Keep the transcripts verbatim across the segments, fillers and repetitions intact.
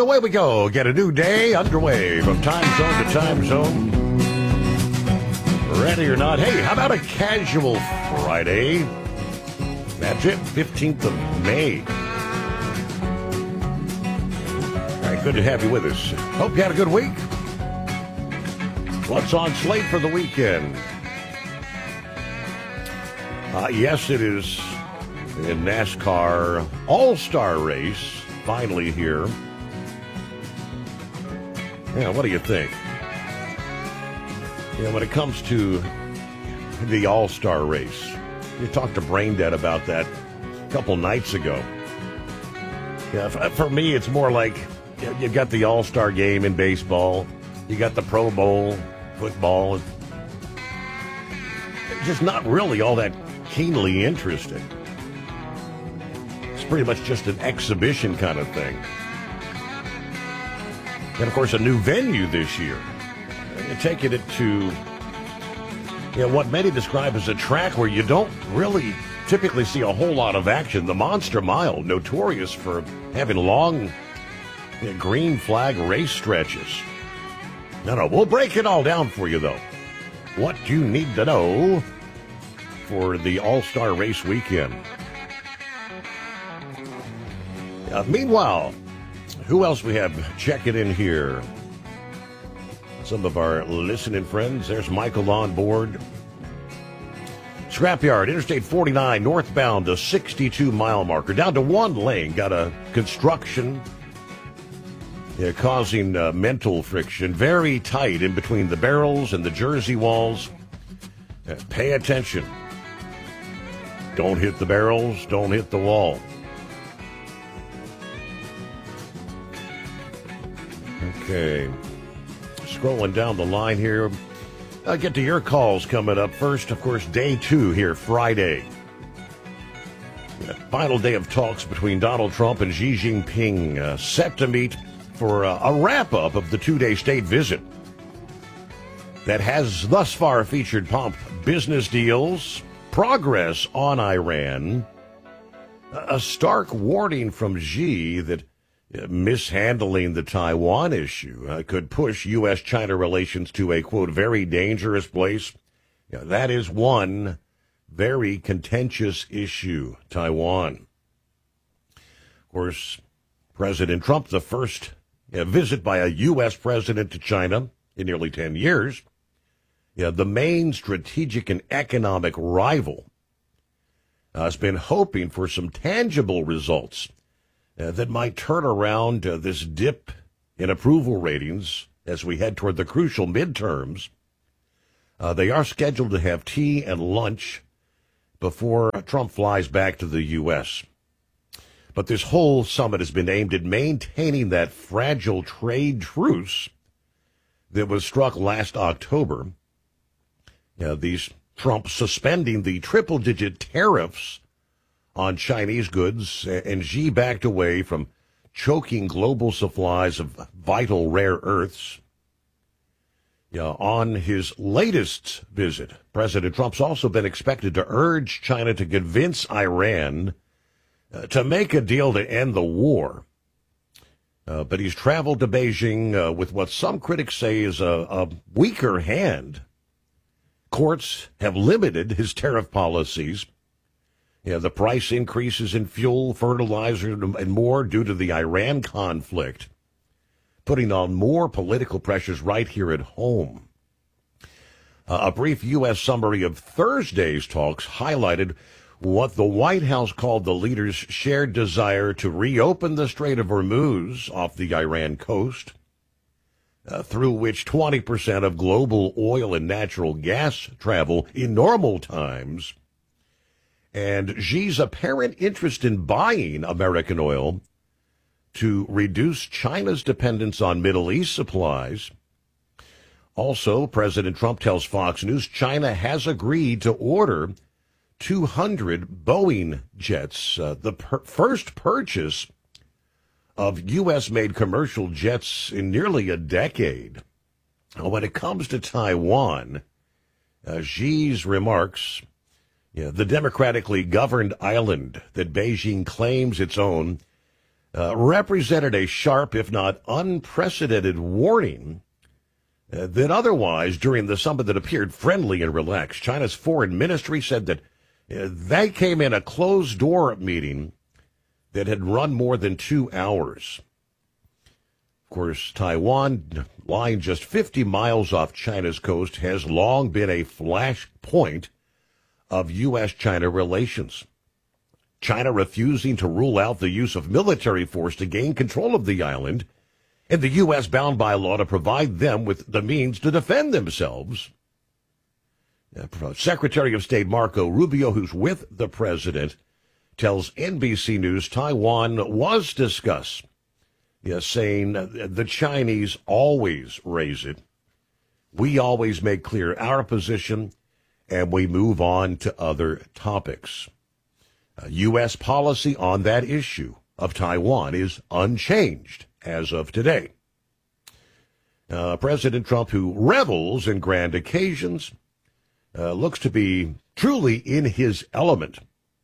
away we go. Get a new day underway from time zone to time zone. Ready or not. Hey, how about a casual Friday? That's it, fifteenth of May. All right, good to have you with us. Hope you had a good week. What's on slate for the weekend? Uh, yes, it is a NASCAR All-Star race, finally here. Yeah, what do you think? Yeah, when it comes to the All-Star race, you talked to Braindead about that a couple nights ago. Yeah, for me, it's more like you got the All-Star game in baseball, you got the Pro Bowl football. Just not really all that keenly interested. It's pretty much just an exhibition kind of thing. And, of course, a new venue this year. You're taking it to, you know, what many describe as a track where you don't really typically see a whole lot of action. The Monster Mile, notorious for having long, you know, green flag race stretches. No, no, we'll break it all down for you, though. What you need to know for the All-Star race weekend. Uh, meanwhile, who else we have checking in here? Some of our listening friends. There's Michael on board. Scrapyard, Interstate forty-nine, northbound, the sixty-two mile marker. Down to one lane. Got a construction yeah, causing uh, mental friction. Very tight in between the barrels and the Jersey walls. Uh, pay attention. Don't hit the barrels. Don't hit the wall. Okay. Scrolling down the line here. I'll get to your calls coming up. First, of course, day two here, Friday. Final day of talks between Donald Trump and Xi Jinping, uh, set to meet for uh, a wrap-up of the two-day state visit that has thus far featured pomp, business deals, progress on Iran, a stark warning from Xi that mishandling the Taiwan issue uh, could push U S China relations to a, quote, very dangerous place. You know, that is one very contentious issue, Taiwan. Of course, President Trump, the first uh, visit by a U S president to China in nearly ten years, yeah, the main strategic and economic rival, uh, has been hoping for some tangible results Uh, that might turn around uh, this dip in approval ratings as we head toward the crucial midterms. Uh, they are scheduled to have tea and lunch before Trump flies back to the U S. But this whole summit has been aimed at maintaining that fragile trade truce that was struck last October. Uh, these Trump suspending the triple-digit tariffs on Chinese goods, and Xi backed away from choking global supplies of vital rare earths. Yeah, on his latest visit, President Trump's also been expected to urge China to convince Iran uh, to make a deal to end the war. Uh, but he's traveled to Beijing uh, with what some critics say is a, a weaker hand. Courts have limited his tariff policies. Yeah, the price increases in fuel, fertilizer, and more due to the Iran conflict, putting on more political pressures right here at home. Uh, a brief U S summary of Thursday's talks highlighted what the White House called the leaders' shared desire to reopen the Strait of Hormuz off the Iran coast, uh, through which twenty percent of global oil and natural gas travel in normal times, and Xi's apparent interest in buying American oil to reduce China's dependence on Middle East supplies. Also, President Trump tells Fox News China has agreed to order two hundred Boeing jets, uh, the per- first purchase of U S-made commercial jets in nearly a decade. Now, when it comes to Taiwan, uh, Xi's remarks, yeah, the democratically governed island that Beijing claims its own, uh, represented a sharp, if not unprecedented, warning uh, that otherwise, during the summit that appeared friendly and relaxed, China's foreign ministry said that uh, they came in a closed-door meeting that had run more than two hours. Of course, Taiwan, lying just fifty miles off China's coast, has long been a flashpoint of U S China relations. China refusing to rule out the use of military force to gain control of the island, and the U S bound by law to provide them with the means to defend themselves. Secretary of State Marco Rubio, who's with the president, tells N B C News Taiwan was discussed. Yes, saying the Chinese always raise it. We always make clear our position, and we move on to other topics. Uh, U S policy on that issue of Taiwan is unchanged as of today. Uh, President Trump, who revels in grand occasions, uh, looks to be truly in his element,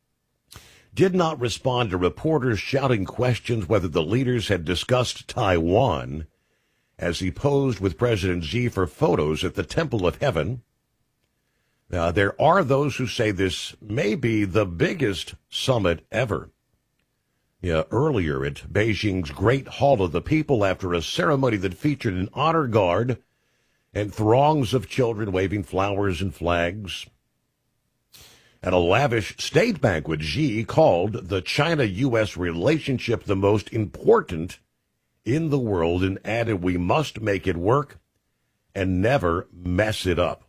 did not respond to reporters shouting questions whether the leaders had discussed Taiwan as he posed with President Xi for photos at the Temple of Heaven. Uh, there are those who say this may be the biggest summit ever. Yeah, earlier at Beijing's Great Hall of the People, after a ceremony that featured an honor guard and throngs of children waving flowers and flags. At a lavish state banquet, Xi called the China-U S relationship the most important in the world and added, "We must make it work and never mess it up."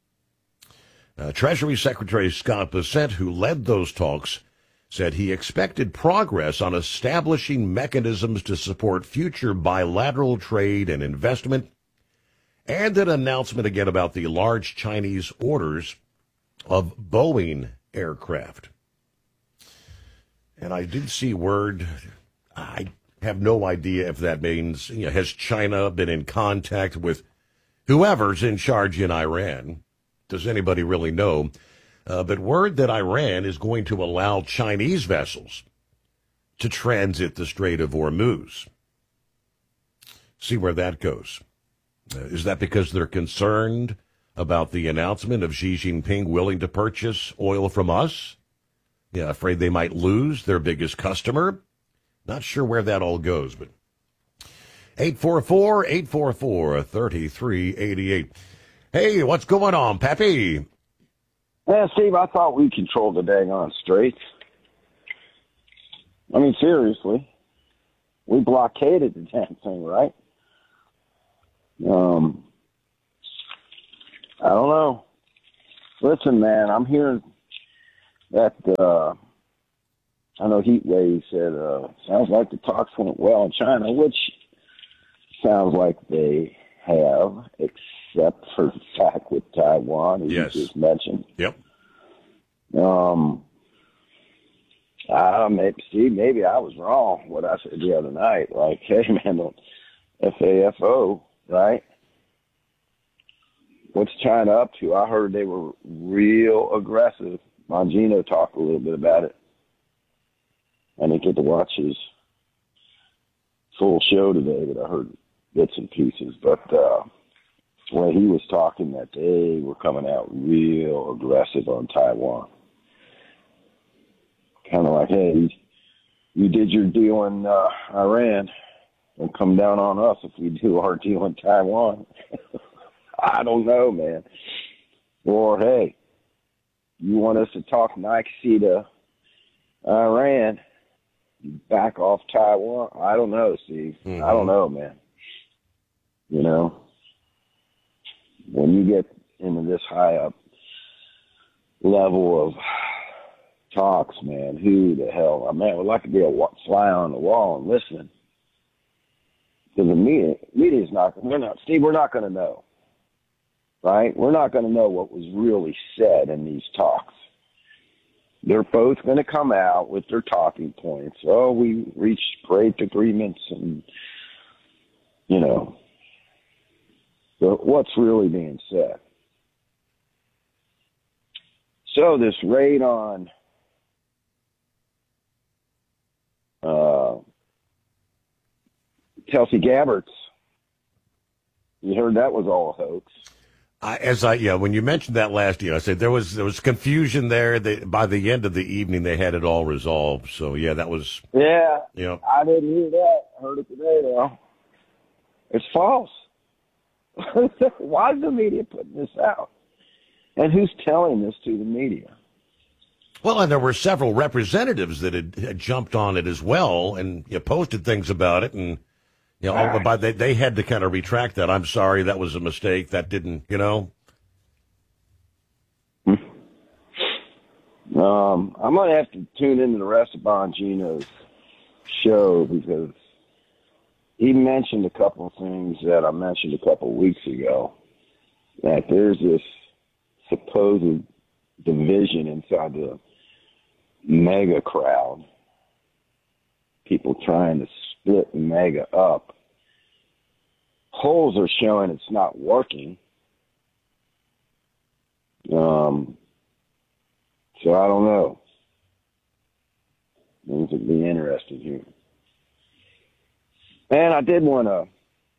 Uh, Treasury Secretary Scott Bessent, who led those talks, said he expected progress on establishing mechanisms to support future bilateral trade and investment, and an announcement again about the large Chinese orders of Boeing aircraft. And I did see word, I have no idea if that means, you know, has China been in contact with whoever's in charge in Iran? Does anybody really know? Uh, but word that Iran is going to allow Chinese vessels to transit the Strait of Hormuz. See where that goes. Uh, is that because they're concerned about the announcement of Xi Jinping willing to purchase oil from us? Yeah, afraid they might lose their biggest customer? Not sure where that all goes, but eight four four, eight four four, three three eight eight. Hey, what's going on, Pappy? Yeah, Steve, I thought we controlled the daggone straits. I mean, seriously. We blockaded the damn thing, right? Um, I don't know. Listen, man, I'm hearing that, uh, I know Heatwave said, uh, sounds like the talks went well in China, which sounds like they have, except for the fact with Taiwan, as yes. you just mentioned. Yep. Um, I maybe, Steve, maybe I was wrong what I said the other night. Like, hey, man, don't F A F O, right? What's China up to? I heard they were real aggressive. Mangino talked a little bit about it. I didn't get to watch his full show today, but I heard bits and pieces. But uh, when he was talking that they were coming out real aggressive on Taiwan. Kind of like, hey, you, you did your deal in uh, Iran. Don't come down on us if we do our deal in Taiwan. I don't know, man. Or, hey, you want us to talk nicely to Iran, you back off Taiwan? I don't know, Steve. Mm-hmm. I don't know, man. You know, when you get into this high up level of talks, man, who the hell? I mean, I would like to be a fly on the wall and listen. Because the media, media's not, we're not, Steve, we're not going to know. Right? We're not going to know what was really said in these talks. They're both going to come out with their talking points. Oh, we reached great agreements and, you know, but what's really being said? So this raid on uh, Tulsi Gabbard. You heard that was all a hoax. I, as I yeah, when you mentioned that last year, I said there was there was confusion there. They, by the end of the evening, they had it all resolved. So yeah, that was Yeah, you know. I didn't hear that. I heard it today though. It's false. Why is the media putting this out? And who's telling this to the media? Well, and there were several representatives that had, had jumped on it as well and you know, posted things about it, and you know, Ah. but they they had to kind of retract that. I'm sorry, that was a mistake. That didn't, you know. Um, I'm gonna have to tune into the rest of Bongino's show because he mentioned a couple of things that I mentioned a couple of weeks ago. That there's this supposed division inside the mega crowd. People trying to split mega up. Polls are showing it's not working. Um, so I don't know. Things would be interesting here. And I did want to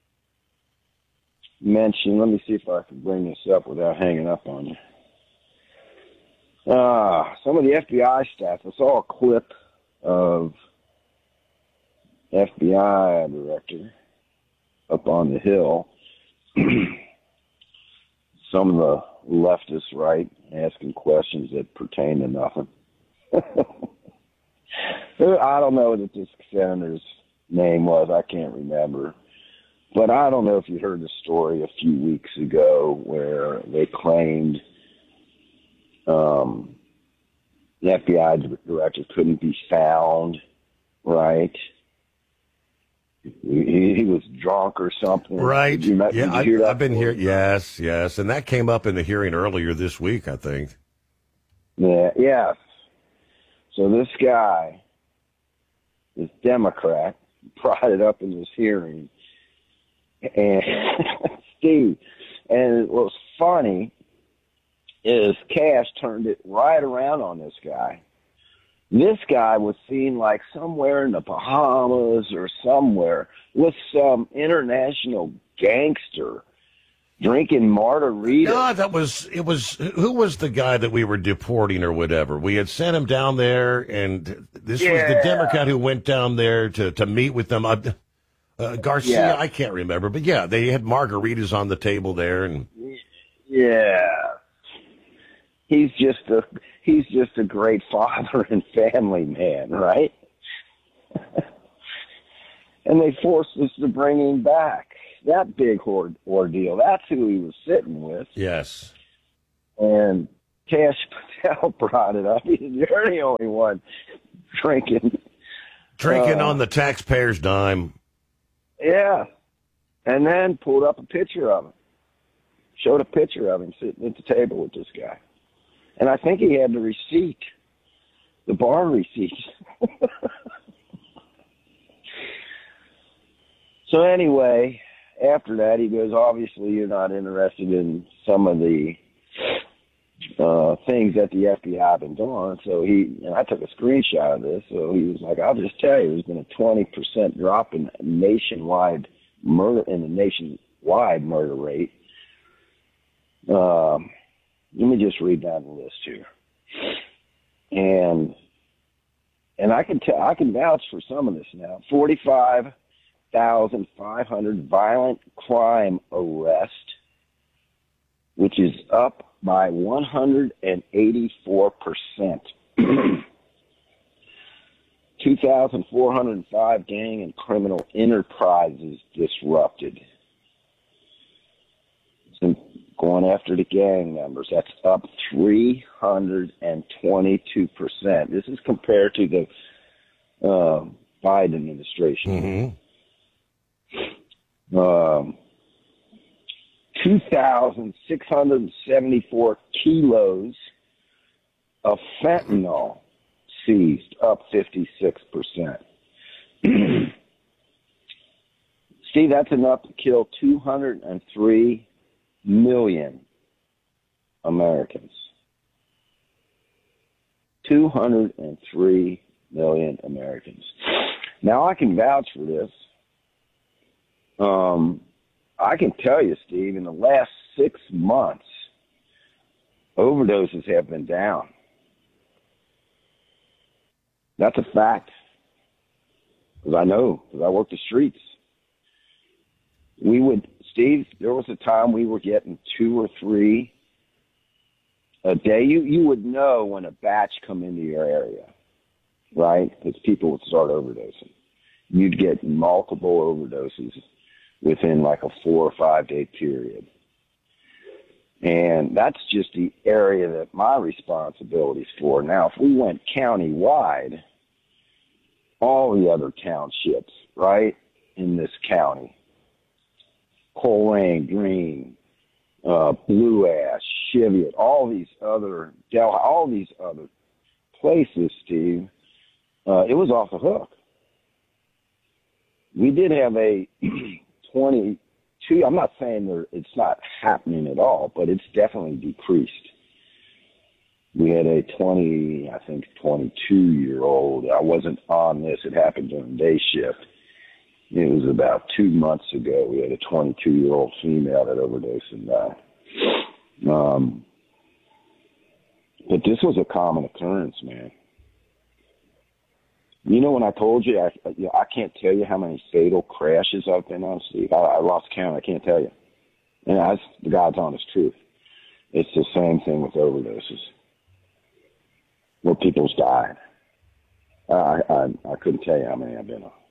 mention, let me see if I can bring this up without hanging up on you. Uh, some of the F B I staff, I saw a clip of F B I director up on the Hill. Some of the leftists, right, asking questions that pertain to nothing. I don't know what this senator's name was. I can't remember. But I don't know if you heard the story a few weeks ago where they claimed um, the F B I director couldn't be found, right? He, he was drunk or something. Right. Did you, yeah, did you I, hear that I've been story? here. Yes, yes. And that came up in the hearing earlier this week, I think. Yeah, yes. So this guy, this Democrat, brought it up in this hearing. And Steve, and what was funny is Cash turned it right around on this guy. This guy was seen like somewhere in the Bahamas or somewhere with some international gangster drinking margaritas. No, that was, it was, who was the guy that we were deporting or whatever? We had sent him down there, and this Yeah. was the Democrat who went down there to, to meet with them. Uh, uh, Garcia, Yeah. I can't remember, but yeah, they had margaritas on the table there, and Yeah. He's just a he's just a great father and family man, right? And they forced us to bring him back. That big horde ordeal. That's who he was sitting with. yes. And Cash Patel brought it up. He said, "You're the only one drinking." Drinking Uh, on the taxpayer's dime. Yeah. And then pulled up a picture of him. Showed a picture of him sitting at the table with this guy. And I think he had the receipt, the bar receipt. So anyway, after that, he goes, obviously you're not interested in some of the uh, things that the F B I have been doing. So he, and I took a screenshot of this. So he was like, I'll just tell you, there's been a twenty percent drop in nationwide murder, in the nationwide murder rate. Um, let me just read down the list here. And, and I can tell, I can vouch for some of this now. forty-five thousand five hundred violent crime arrests, which is up by one hundred eighty-four percent. two thousand four hundred five gang and criminal enterprises disrupted. So going after the gang members, that's up three hundred twenty-two percent. This is compared to the uh, Biden administration. Mm-hmm. Um, two thousand six hundred seventy-four kilos of fentanyl seized, up fifty-six percent. See, that's enough to kill two hundred three million Americans. two hundred three million Americans. Now, I can vouch for this Um, I can tell you, Steve, in the last six months, overdoses have been down. That's a fact. Because I know, because I work the streets. We would, Steve, there was a time we were getting two or three a day. You you would know when a batch come into your area, right? Because people would start overdosing. You'd get multiple overdoses within like a four or five day period. And that's just the area that my responsibility is for. Now, if we went county-wide, all the other townships, right, in this county, Colerain, Green, uh, Blue Ash, Cheviot, all these other, Del, all these other places, Steve, uh, it was off the hook. We did have a twenty-two, I'm not saying there, it's not happening at all, but it's definitely decreased. We had a twenty, I think twenty-two-year-old. I wasn't on this. It happened during day shift. It was about two months ago. We had a twenty-two-year-old female that overdosed and died. Um, but this was a common occurrence, man. You know, when I told you, I, you know, I can't tell you how many fatal crashes I've been on, Steve. I, I lost count. I can't tell you. And that's the God's honest truth. It's the same thing with overdoses, where people's died. I, I I couldn't tell you how many I've been on.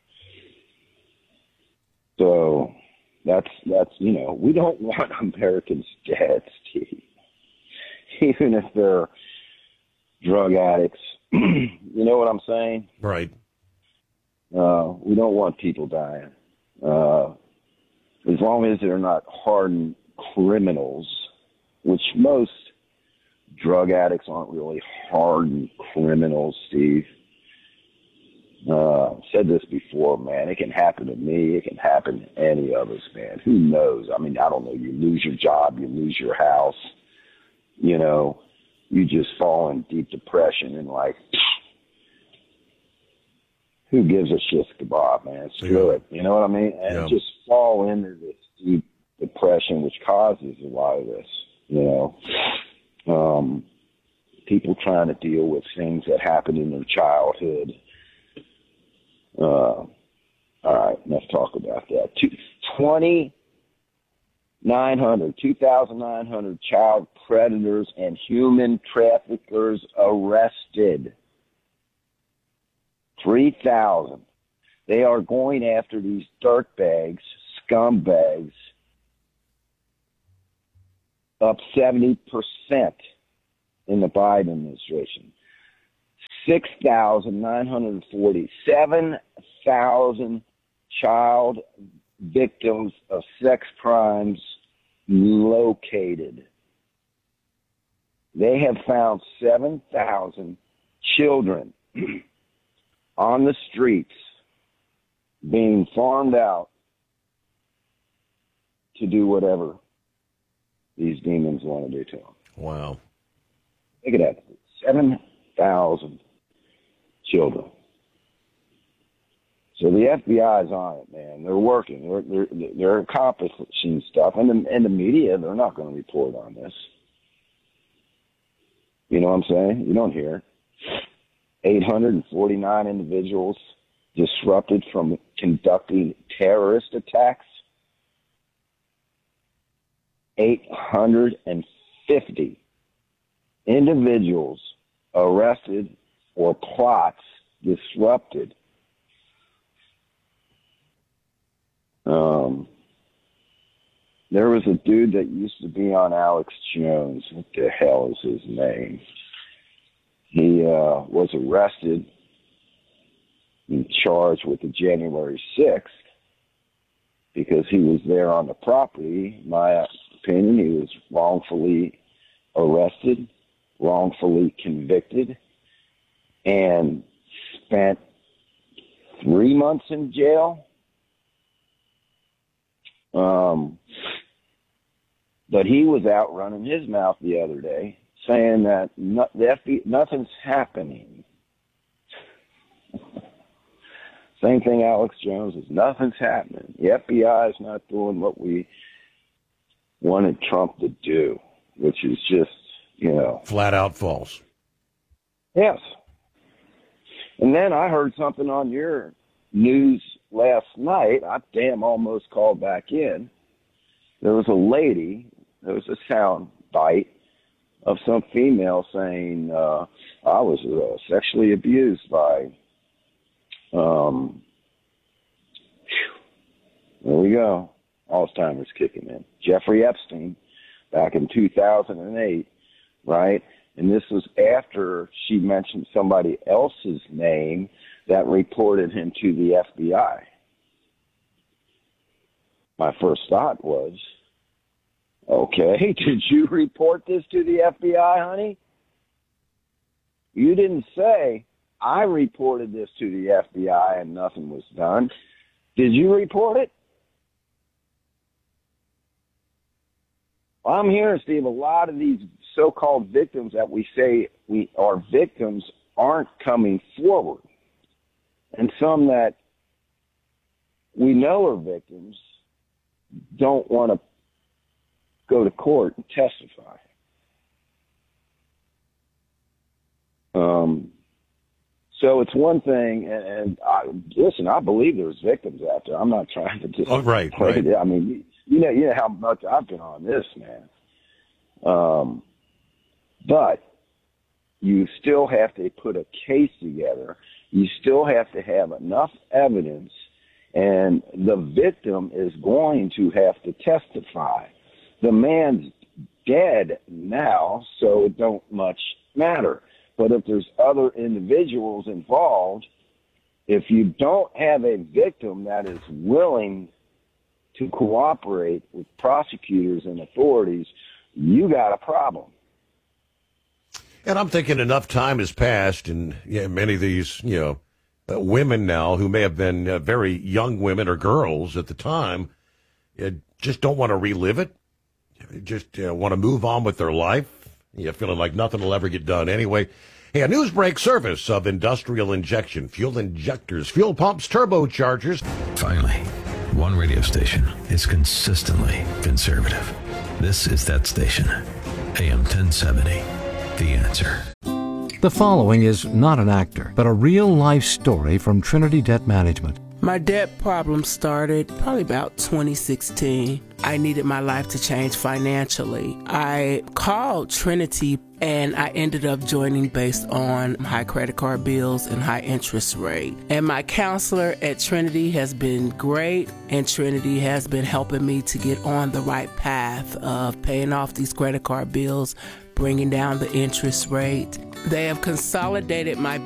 So that's that's you know, we don't want Americans dead, Steve. Even if they're drug addicts. You know what I'm saying? Right. Uh, we don't want people dying. Uh, as long as they're not hardened criminals, which most drug addicts aren't really hardened criminals, Steve. Uh, I've said this before, man. It can happen to me. It can happen to any of us, man. Who knows? I mean, I don't know. You lose your job. You lose your house. You know, you just fall in deep depression and like, who gives a shit kebab, man? Screw yeah. it. You know what I mean? And yeah. just fall into this deep depression, which causes a lot of this, you know. Um, people trying to deal with things that happened in their childhood. Uh, all right, enough talk about that. twenty-nine hundred, two thousand nine hundred child predators and human traffickers arrested. three thousand. They are going after these dirtbags, scumbags, up seventy percent in the Biden administration. six thousand nine hundred forty, seven thousand child victims of sex crimes located. They have found seven thousand children on the streets being farmed out to do whatever these demons want to do to them. Wow. Look at that. seven thousand children. So the F B I is on it, man. They're working. They're, they're, they're accomplishing stuff. And the, and the media, they're not going to report on this. You know what I'm saying? You don't hear it. eight hundred forty-nine individuals disrupted from conducting terrorist attacks. eight hundred fifty individuals arrested or plots disrupted. Um, there was a dude that used to be on Alex Jones. What the hell is his name? He uh, was arrested and charged with the January sixth because he was there on the property. In my opinion, he was wrongfully arrested, wrongfully convicted, and spent three months in jail. Um, but he was out running his mouth the other day, saying that no, the F B I, nothing's happening. Same thing, Alex Jones, is nothing's happening. The F B I is not doing what we wanted Trump to do, which is just, you know. Flat out false. Yes. And then I heard something on your news last night. I damn almost called back in. There was a lady, there was a sound bite of some female saying, uh, I was uh, sexually abused by, um, there we go. Alzheimer's kicking in. Jeffrey Epstein back in two thousand eight, right? And this was after she mentioned somebody else's name that reported him to the F B I. My first thought was, okay, did you report this to the F B I, honey? You didn't say, I reported this to the F B I and nothing was done. Did you report it? I'm hearing, Steve, a lot of these so-called victims that we say we are victims aren't coming forward. And some that we know are victims don't want to go to court and testify. Um, so it's one thing, and, and I, listen, I believe there's victims out there. I'm not trying to just oh, right, play right. it. I mean, you know, you know how much I've been on this, man. Um, but you still have to put a case together. You still have to have enough evidence, and the victim is going to have to testify. The man's dead now, so it don't much matter. But if there's other individuals involved, if you don't have a victim that is willing to cooperate with prosecutors and authorities, you got a problem. And I'm thinking enough time has passed, and yeah, many of these, you know, uh, women now who may have been uh, very young women or girls at the time, uh, just don't want to relive it. Just uh, want to move on with their life. Yeah, feeling like nothing will ever get done anyway. Hey, a news break service of industrial injection, fuel injectors, fuel pumps, turbochargers. Finally, one radio station is consistently conservative. This is that station, A M ten seventy, The Answer. The following is not an actor, but a real-life story from Trinity Debt Management. My debt problem started probably about twenty sixteen. I needed my life to change financially. I called Trinity and I ended up joining based on high credit card bills and high interest rate. And my counselor at Trinity has been great, and Trinity has been helping me to get on the right path of paying off these credit card bills, bringing down the interest rate. They have consolidated my